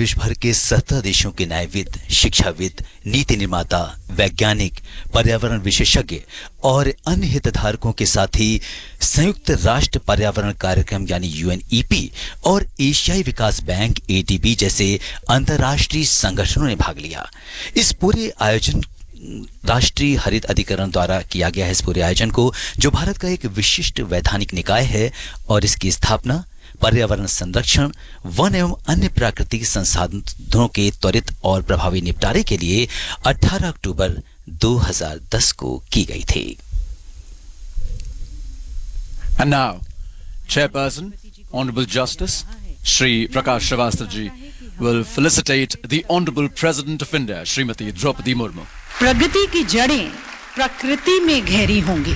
विश्व भर के 17 देशों के न्यायविद, शिक्षाविद, नीति निर्माता, वैज्ञानिक, पर्यावरण विशेषज्ञ और अन्य हितधारकों के साथ ही संयुक्त राष्ट्र पर्यावरण कार्यक्रम यानी यूएनईपी और एशियाई विकास बैंक एडीबी जैसे अंतर्राष्ट्रीय संगठनों ने भाग लिया। इस पूरे आयोजन राष्ट्रीय हरित अधिकरण द्वारा किया गया है। इस पूरे आयोजन को, जो भारत का एक विशिष्ट वैधानिक निकाय है और इसकी स्थापना पर्यावरण संरक्षण, वन एवं अन्य प्राकृतिक संसाधनों के त्वरित और प्रभावी निपटारे के लिए 18 अक्टूबर 2010 को की गई थी। And now, Chairperson, Honorable Justice Shri Prakash Srivastava ji will felicitate the Honorable President of India, Srimati Draupadi Murmu. प्रगति की जड़ें प्रकृति में गहरी होंगी।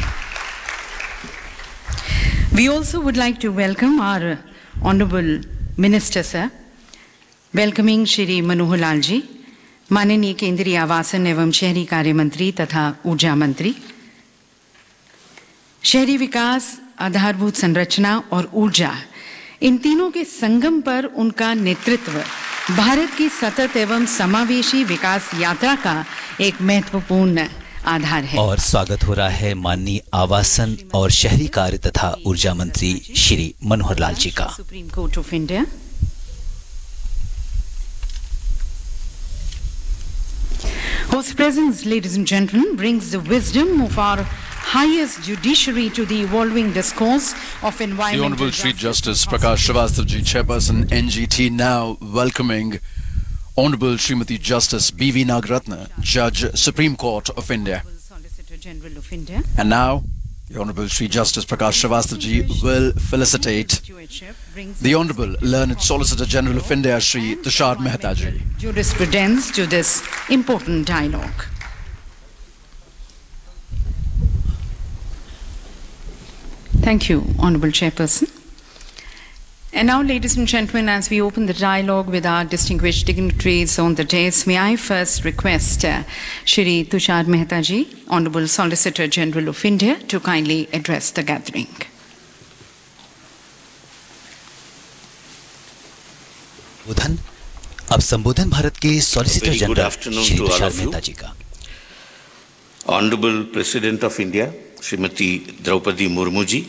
We also would like to welcome our Honorable Minister Sir, welcoming Shri Manohar Lal जी, माननीय केंद्रीय आवासन एवं शहरी कार्य मंत्री तथा ऊर्जा मंत्री। शहरी विकास, आधारभूत संरचना और ऊर्जा, इन तीनों के संगम पर उनका नेतृत्व भारत की सतत एवं समावेशी विकास यात्रा का एक महत्वपूर्ण आधार है। और स्वागत हो रहा है माननीय आवासन और शहरी कार्य तथा ऊर्जा मंत्री श्री मनोहर लाल जी का। Supreme court of India. Whose presence, ladies and gentlemen, brings the wisdom of our highest judiciary to the evolving discourse of environmental. The Honorable Shri Justice Prakash Srivastava ji, Chairperson NGT, now welcoming Honorable Srimati Justice B.V. Nagaratna, Judge, Supreme Court of India. Solicitor General of India. And now, the Honorable Shri Justice Prakash Srivastava ji will felicitate the Honorable Learned Solicitor General of India, Shri Tushar Mehta ji. Jurisprudence to this important dialogue. Thank you, Honorable Chairperson. And now, ladies and gentlemen, as we open the dialogue with our distinguished dignitaries on the dais, may I first request Shri Tushar Mehta ji, Honorable Solicitor General of India, to kindly address the gathering. अब संबोधन भारत के solicitor general Shri Tushar Mehta जी का। Honorable President of India, Srimati Draupadi Murmu ji,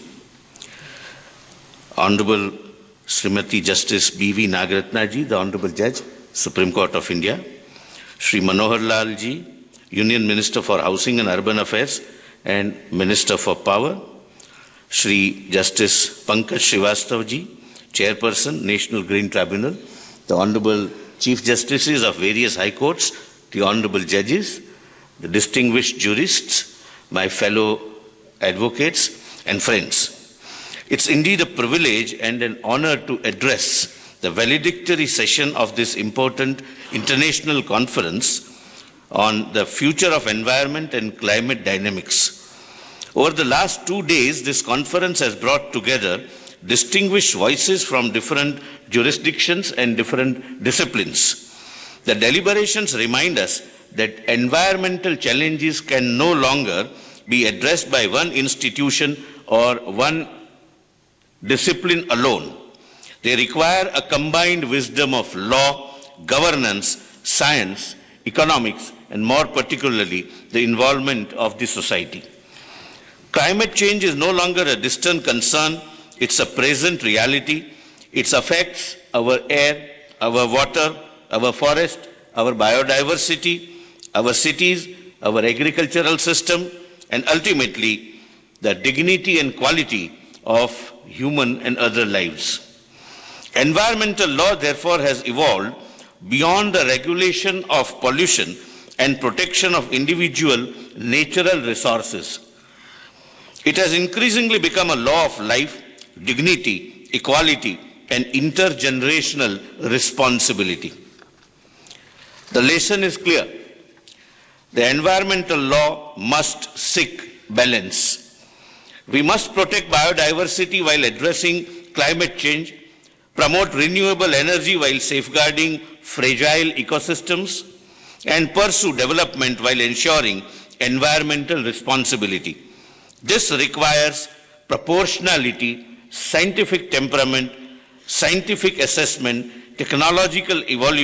Honorable Srimati Justice B.V. Nagaratna ji, the Honorable Judge, Supreme Court of India, Shri Manohar Lal ji, Union Minister for Housing and Urban Affairs and Minister for Power, Shri Justice Pankaj Srivastava ji, Chairperson, National Green Tribunal, the Honorable Chief Justices of various High Courts, the Honorable Judges, the distinguished jurists, my fellow advocates and friends. It's indeed a privilege and an honor to address the valedictory session of this important international conference on the future of environment and climate dynamics. Over the last 2 days, this conference has brought together distinguished voices from different jurisdictions and different disciplines. The deliberations remind us that environmental challenges can no longer be addressed by one institution or one discipline alone. They require a combined wisdom of law, governance, science, economics, and more particularly, the involvement of the society. Climate change is no longer a distant concern, it's a present reality. It affects our air, our water, our forest, our biodiversity, our cities, our agricultural system, and ultimately the dignity and quality of human and other lives. Environmental law, therefore, has evolved beyond the regulation of pollution and protection of individual natural resources. It has increasingly become a law of life, dignity, equality, and intergenerational responsibility. The lesson is clear. The environmental law must seek balance. We must protect biodiversity while addressing climate change, promote renewable energy while safeguarding fragile ecosystems, and pursue development while ensuring environmental responsibility. This requires proportionality, scientific temperament, scientific assessment, technological evolution,